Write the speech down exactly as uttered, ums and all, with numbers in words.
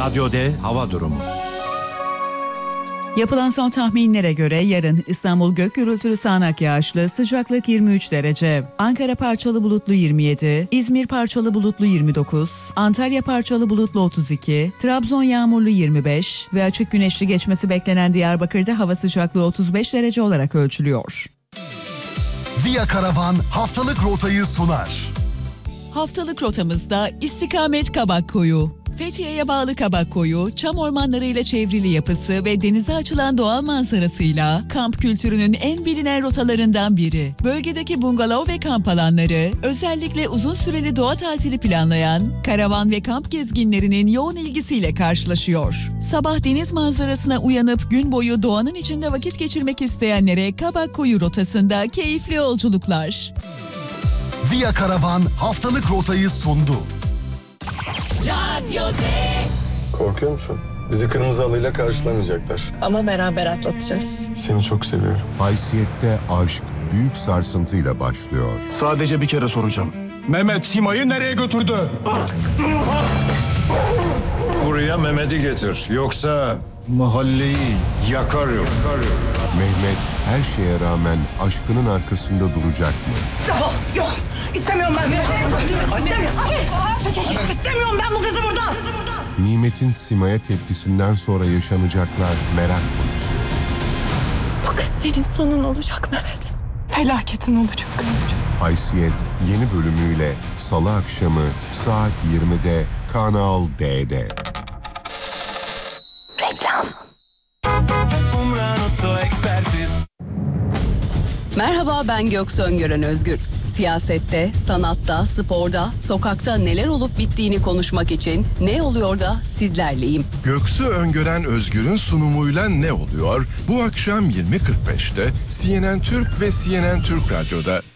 Radyo'de hava durumu. Yapılan son tahminlere göre yarın İstanbul gök gürültülü sağanak yağışlı, sıcaklık yirmi üç derece. Ankara parçalı bulutlu yirmi yedi, İzmir parçalı bulutlu yirmi dokuz, Antalya parçalı bulutlu otuz iki, Trabzon yağmurlu yirmi beş ve açık güneşli geçmesi beklenen Diyarbakır'da hava sıcaklığı otuz beş derece olarak ölçülüyor. Via Karavan haftalık rotayı sunar. Haftalık rotamızda istikamet Kabakkoyu. Fethiye'ye bağlı Kabakkoyu, çam ormanlarıyla çevrili yapısı ve denize açılan doğal manzarasıyla kamp kültürünün en bilinen rotalarından biri. Bölgedeki bungalov ve kamp alanları, özellikle uzun süreli doğa tatili planlayan, karavan ve kamp gezginlerinin yoğun ilgisiyle karşılaşıyor. Sabah deniz manzarasına uyanıp gün boyu doğanın içinde vakit geçirmek isteyenlere Kabakkoyu rotasında keyifli yolculuklar. Via Karavan haftalık rotayı sundu. Radyo'de. Korkuyor musun? Bizi kırmızı halıyla karşılamayacaklar. Ama beraber atlatacağız. Seni çok seviyorum. Haysiyette aşk büyük sarsıntıyla başlıyor. Sadece bir kere soracağım. Mehmet Sima'yı nereye götürdü? Buraya Mehmet'i getir. Yoksa mahalleyi yakarım. Mehmet her şeye rağmen aşkının arkasında duracak mı? Oh, yok, istemiyorum ben. İstemiyorum. İstemiyorum ben bu kızı burada. Nimet'in Sima'ya tepkisinden sonra yaşanacaklar merak konusu. Bu kız senin sonun olacak Mehmet. Felaketin olacak. Haysiyet yeni bölümüyle Salı akşamı saat yirmide Kanal D'de. Reklam. Merhaba, ben Göksu Öngören Özgür. Siyasette, sanatta, sporda, sokakta neler olup bittiğini konuşmak için Ne Oluyor da sizlerleyim. Göksu Öngören Özgür'ün sunumuyla Ne Oluyor? Bu akşam yirmi kırk beşte C N N Türk ve C N N Türk Radyo'da.